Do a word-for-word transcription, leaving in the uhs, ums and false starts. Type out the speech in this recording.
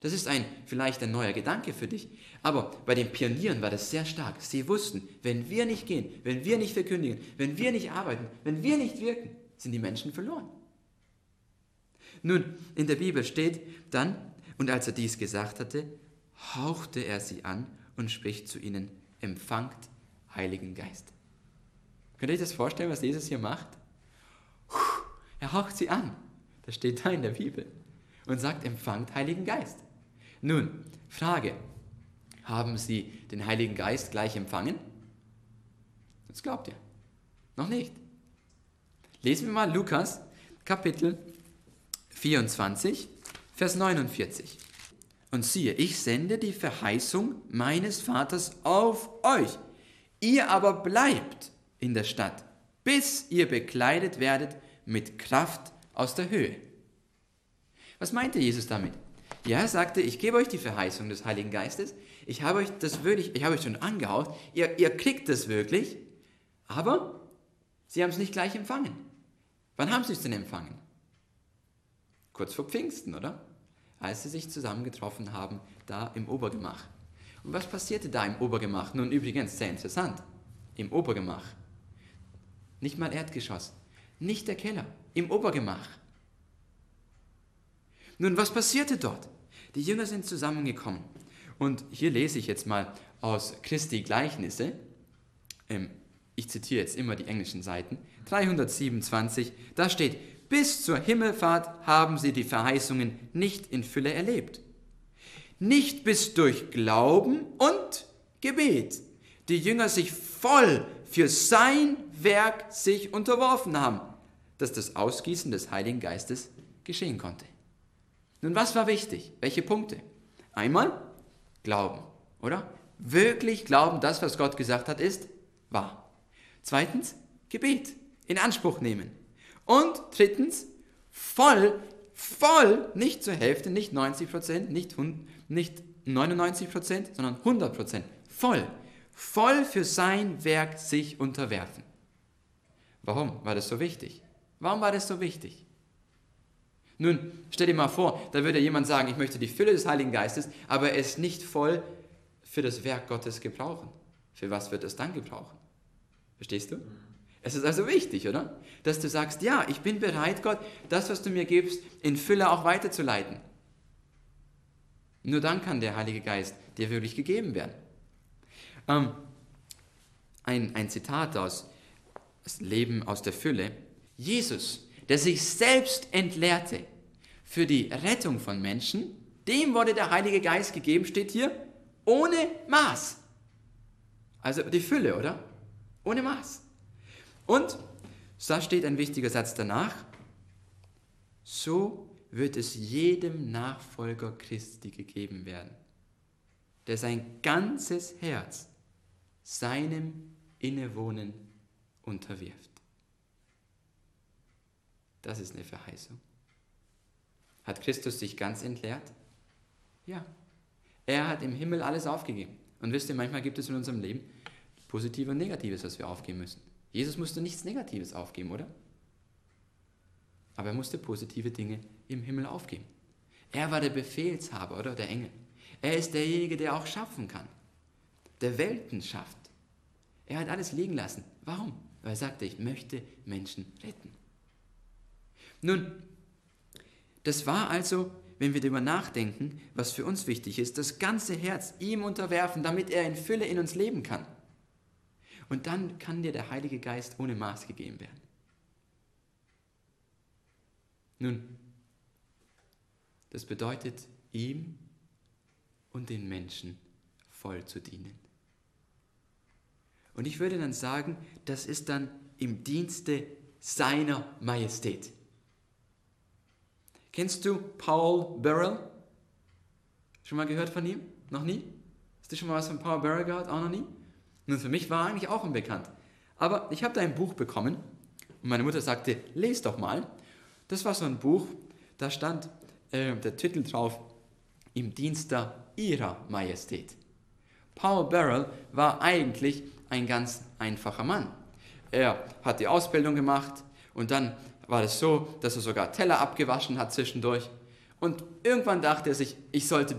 Das ist ein, vielleicht ein neuer Gedanke für dich. Aber bei den Pionieren war das sehr stark. Sie wussten, wenn wir nicht gehen, wenn wir nicht verkündigen, wenn wir nicht arbeiten, wenn wir nicht wirken, sind die Menschen verloren. Nun, in der Bibel steht dann, und als er dies gesagt hatte, hauchte er sie an und spricht zu ihnen, empfangt Heiligen Geist. Könnt ihr euch das vorstellen, was Jesus hier macht? Er haucht sie an. Das steht da in der Bibel. Und sagt, empfangt Heiligen Geist. Nun, Frage, haben sie den Heiligen Geist gleich empfangen? Das glaubt ihr. Noch nicht. Lesen wir mal Lukas, Kapitel vierundzwanzig, Vers neunundvierzig. Und siehe, ich sende die Verheißung meines Vaters auf euch. Ihr aber bleibt in der Stadt, bis ihr bekleidet werdet mit Kraft aus der Höhe. Was meinte Jesus damit? Ja, er sagte, ich gebe euch die Verheißung des Heiligen Geistes, ich habe euch das wirklich, ich habe euch schon angehaucht, ihr, ihr kriegt das wirklich, aber sie haben es nicht gleich empfangen. Wann haben sie es denn empfangen? Kurz vor Pfingsten, oder? Als sie sich zusammengetroffen haben, da im Obergemach. Und was passierte da im Obergemach? Nun übrigens, sehr interessant, im Obergemach. Nicht mal Erdgeschoss, nicht der Keller, im Obergemach. Nun, was passierte dort? Die Jünger sind zusammengekommen. Und hier lese ich jetzt mal aus Christi Gleichnisse. Ich zitiere jetzt immer die englischen Seiten. dreihundertsiebenundzwanzig, da steht, bis zur Himmelfahrt haben sie die Verheißungen nicht in Fülle erlebt. Nicht bis durch Glauben und Gebet die Jünger sich voll für sein Werk sich unterworfen haben, dass das Ausgießen des Heiligen Geistes geschehen konnte. Nun, was war wichtig? Welche Punkte? Einmal Glauben, oder? Wirklich glauben, das, was Gott gesagt hat, ist wahr. Zweitens, Gebet in Anspruch nehmen. Und drittens, voll, voll, nicht zur Hälfte, nicht neunzig Prozent, nicht, nicht neunundneunzig Prozent, sondern hundert Prozent, voll, voll für sein Werk sich unterwerfen. Warum war das so wichtig? Warum war das so wichtig? Nun, stell dir mal vor, da würde jemand sagen, ich möchte die Fülle des Heiligen Geistes, aber es nicht voll für das Werk Gottes gebrauchen. Für was wird es dann gebrauchen? Verstehst du? Es ist also wichtig, oder? Dass du sagst, ja, ich bin bereit, Gott, das, was du mir gibst, in Fülle auch weiterzuleiten. Nur dann kann der Heilige Geist dir wirklich gegeben werden. Ähm, ein, ein Zitat aus das Leben aus der Fülle. Jesus, der sich selbst entleerte für die Rettung von Menschen, dem wurde der Heilige Geist gegeben, steht hier, ohne Maß. Also die Fülle, oder? Ohne Maß. Und da steht ein wichtiger Satz danach, so wird es jedem Nachfolger Christi gegeben werden, der sein ganzes Herz seinem Innewohnen unterwirft. Das ist eine Verheißung. Hat Christus sich ganz entleert? Ja. Er hat im Himmel alles aufgegeben. Und wisst ihr, manchmal gibt es in unserem Leben Positives und Negatives, was wir aufgeben müssen. Jesus musste nichts Negatives aufgeben, oder? Aber er musste positive Dinge im Himmel aufgeben. Er war der Befehlshaber, oder? Der Engel. Er ist derjenige, der auch schaffen kann. Der Welten schafft. Er hat alles liegen lassen. Warum? Weil er sagte, ich möchte Menschen retten. Nun, das war also, wenn wir darüber nachdenken, was für uns wichtig ist, das ganze Herz ihm unterwerfen, damit er in Fülle in uns leben kann. Und dann kann dir der Heilige Geist ohne Maß gegeben werden. Nun, das bedeutet, ihm und den Menschen voll zu dienen. Und ich würde dann sagen, das ist dann im Dienste seiner Majestät. Kennst du Paul Burrell? Schon mal gehört von ihm? Noch nie? Hast du schon mal was von Paul Burrell gehört? Auch noch nie? Nun, für mich war er eigentlich auch unbekannt. Aber ich habe da ein Buch bekommen und meine Mutter sagte, les doch mal. Das war so ein Buch, da stand äh, der Titel drauf, im Dienste ihrer Majestät. Paul Burrell war eigentlich ein ganz einfacher Mann. Er hat die Ausbildung gemacht und dann war es so, dass er sogar Teller abgewaschen hat zwischendurch Und irgendwann dachte er sich, ich sollte